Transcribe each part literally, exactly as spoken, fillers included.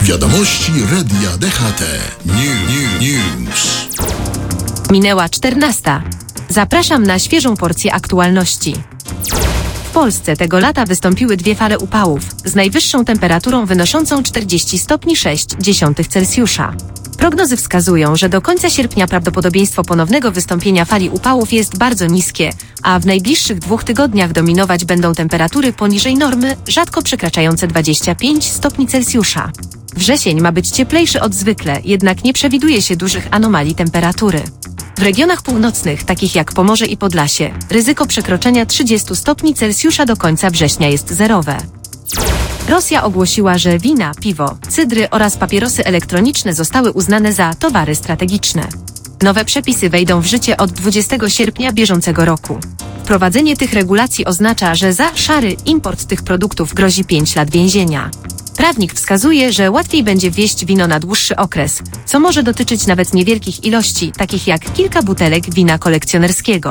Wiadomości Radia D H T. New, new, news. Minęła czternasta. Zapraszam na świeżą porcję aktualności. W Polsce tego lata wystąpiły dwie fale upałów z najwyższą temperaturą wynoszącą czterdzieści stopni sześć dziesiątych Celsjusza. Prognozy wskazują, że do końca sierpnia prawdopodobieństwo ponownego wystąpienia fali upałów jest bardzo niskie, a w najbliższych dwóch tygodniach dominować będą temperatury poniżej normy, rzadko przekraczające dwadzieścia pięć stopni Celsjusza. Wrzesień ma być cieplejszy od zwykle, jednak nie przewiduje się dużych anomalii temperatury. W regionach północnych, takich jak Pomorze i Podlasie, ryzyko przekroczenia trzydziestu stopni Celsjusza do końca września jest zerowe. Rosja ogłosiła, że wina, piwo, cydry oraz papierosy elektroniczne zostały uznane za towary strategiczne. Nowe przepisy wejdą w życie od dwudziestego sierpnia bieżącego roku. Wprowadzenie tych regulacji oznacza, że za szary import tych produktów grozi pięć lat więzienia. Prawnik wskazuje, że łatwiej będzie wwieźć wino na dłuższy okres, co może dotyczyć nawet niewielkich ilości, takich jak kilka butelek wina kolekcjonerskiego.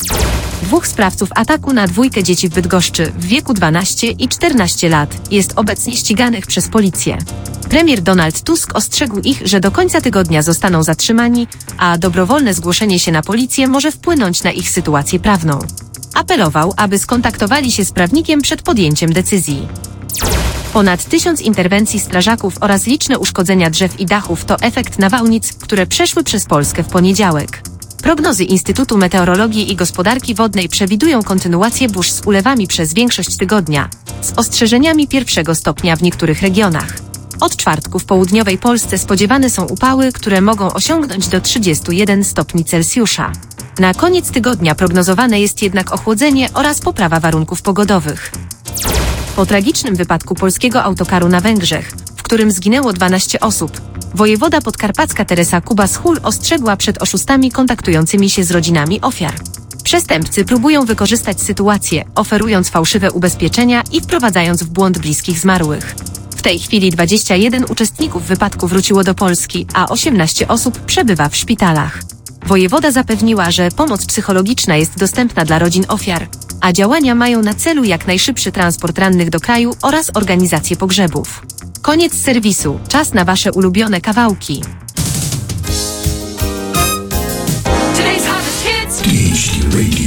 Dwóch sprawców ataku na dwójkę dzieci w Bydgoszczy w wieku dwanaście i czternaście lat jest obecnie ściganych przez policję. Premier Donald Tusk ostrzegł ich, że do końca tygodnia zostaną zatrzymani, a dobrowolne zgłoszenie się na policję może wpłynąć na ich sytuację prawną. Apelował, aby skontaktowali się z prawnikiem przed podjęciem decyzji. Ponad tysiąc interwencji strażaków oraz liczne uszkodzenia drzew i dachów to efekt nawałnic, które przeszły przez Polskę w poniedziałek. Prognozy Instytutu Meteorologii i Gospodarki Wodnej przewidują kontynuację burz z ulewami przez większość tygodnia, z ostrzeżeniami pierwszego stopnia w niektórych regionach. Od czwartku w południowej Polsce spodziewane są upały, które mogą osiągnąć do trzydziestu jeden stopni Celsjusza. Na koniec tygodnia prognozowane jest jednak ochłodzenie oraz poprawa warunków pogodowych. Po tragicznym wypadku polskiego autokaru na Węgrzech, w którym zginęło dwanaście osób, wojewoda podkarpacka Teresa Kubas-Hul ostrzegła przed oszustami kontaktującymi się z rodzinami ofiar. Przestępcy próbują wykorzystać sytuację, oferując fałszywe ubezpieczenia i wprowadzając w błąd bliskich zmarłych. W tej chwili dwadzieścia jeden uczestników wypadku wróciło do Polski, a osiemnaście osób przebywa w szpitalach. Wojewoda zapewniła, że pomoc psychologiczna jest dostępna dla rodzin ofiar, a działania mają na celu jak najszybszy transport rannych do kraju oraz organizację pogrzebów. Koniec serwisu. Czas na Wasze ulubione kawałki. Jeśli radio